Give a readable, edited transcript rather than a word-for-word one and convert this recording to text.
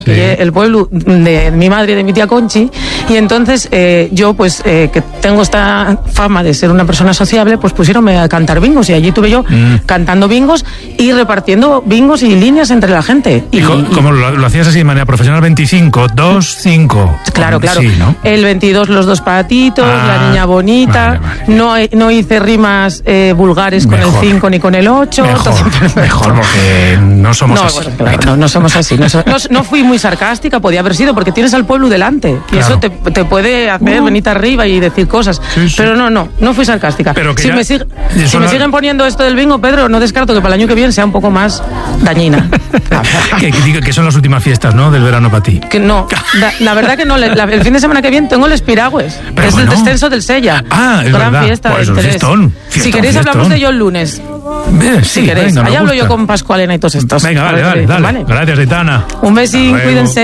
Sí. El pueblo de mi madre y de mi tía Conchi, y entonces yo pues que tengo esta fama de ser una persona sociable, pues pusieronme a cantar bingos y allí tuve yo cantando bingos y repartiendo bingos y líneas entre la gente. ¿Y cómo lo hacías así de manera profesional? 25, 2, 5. Claro. Sí, ¿no? El 22 los dos patitos, la niña bonita, vale. No hice rimas vulgares con el 5 ni con el 8. Mejor porque no somos así. Bueno, claro, no somos así. No fui muy sarcástica, podía haber sido, porque tienes al pueblo delante. Y eso te puede hacer venir arriba y decir cosas. Sí. Pero no fui sarcástica. Pero si me siguen poniendo esto del bingo, Pedro, no descarto que para el año que viene sea un poco más dañina. que son las últimas fiestas, ¿no? Del verano para ti. Que no, la verdad que no. El fin de semana que viene tengo el Espiragües, que es el descenso del Sella. Es gran verdad. fiesta. Pues fiestón, si queréis hablamos de ello el lunes. Si queréis. Allá hablo yo con Pascualena y todos estos. Venga, vale. Gracias, Aitana. Un besín, cuídense.